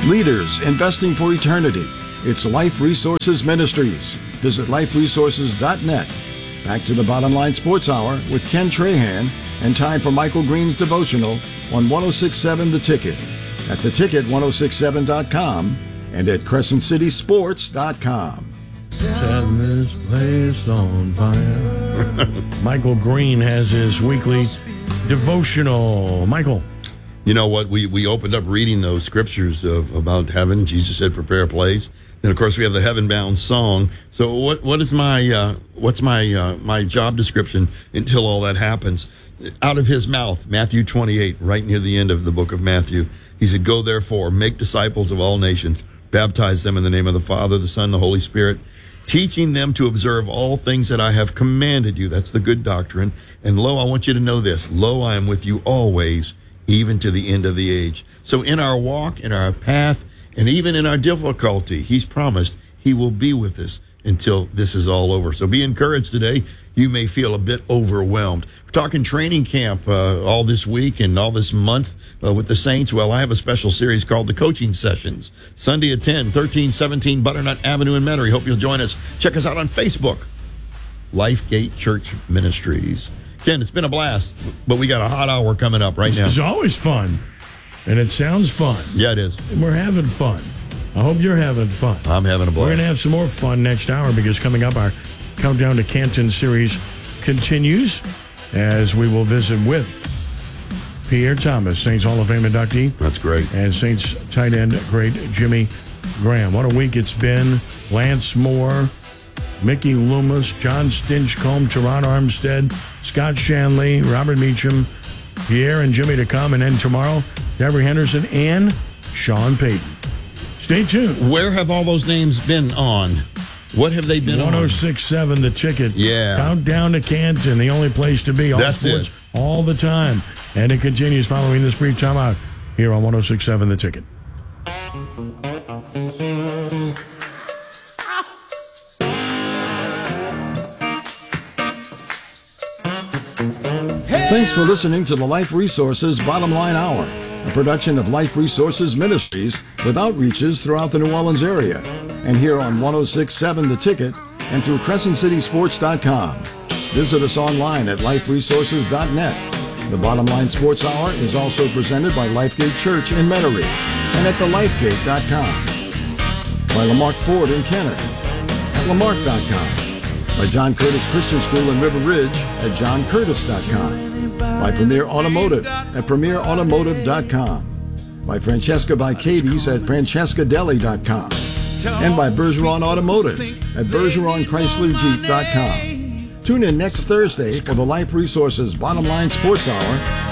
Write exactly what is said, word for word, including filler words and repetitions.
Leaders investing for eternity. It's Life Resources Ministries. Visit life resources dot net. Back to the Bottom Line Sports Hour with Ken Trahan and time for Michael Green's devotional on one oh six point seven The Ticket, at the ticket ten sixty-seven dot com and at crescent city sports dot com. Set this place on fire. Michael Green has his weekly devotional. Michael. You know what? We, we opened up reading those scriptures of, about heaven. Jesus said, "Prepare a place." And of course, we have the heaven-bound song. So, what what is my uh, what's my uh, my job description until all that happens? Out of his mouth, Matthew twenty-eight, right near the end of the book of Matthew, he said, "Go therefore, make disciples of all nations, baptize them in the name of the Father, the Son, and the Holy Spirit, teaching them to observe all things that I have commanded you." That's the good doctrine. And lo, I want you to know this: lo, I am with you always, even to the end of the age. So, in our walk, in our path, and even in our difficulty, he's promised he will be with us until this is all over. So be encouraged today. You may feel a bit overwhelmed. We're talking training camp uh, all this week and all this month uh, with the Saints. Well, I have a special series called the Coaching Sessions. Sunday at ten, thirteen seventeen Butternut Avenue in Metairie. Hope you'll join us. Check us out on Facebook. Lifegate Church Ministries. Ken, it's been a blast, but we got a hot hour coming up right now. It's always fun. And it sounds fun. Yeah, it is. And we're having fun. I hope you're having fun. I'm having a blast. We're going to have some more fun next hour because coming up, our Countdown to Canton series continues as we will visit with Pierre Thomas, Saints Hall of Fame inductee. That's great. And Saints tight end great Jimmy Graham. What a week it's been. Lance Moore, Mickey Loomis, John Stinchcomb, Teron Armstead, Scott Shanley, Robert Meacham, Pierre and Jimmy to come, and then tomorrow, Devery Henderson and Sean Payton. Stay tuned. Where have all those names been on? What have they been on? one oh six point seven The Ticket. Yeah. Countdown to Canton, the only place to be. All That's sports, it. all the time. And it continues following this brief timeout here on one oh six point seven The Ticket. Thanks for listening to the Life Resources Bottom Line Hour, a production of Life Resources Ministries with outreaches throughout the New Orleans area, and here on one oh six point seven The Ticket and through crescent city sports dot com. Visit us online at life resources dot net. The Bottom Line Sports Hour is also presented by Lifegate Church in Metairie and at the lifegate dot com. By Lamarck Ford in Kenner at lamarck dot com. By John Curtis Christian School in River Ridge at john curtis dot com. By Premier Automotive at premier automotive dot com. By Francesca by Katie's at francesca deli dot com. And by Bergeron Automotive at bergeron chrysler jeep dot com. Tune in next Thursday for the Life Resources Bottom Line Sports Hour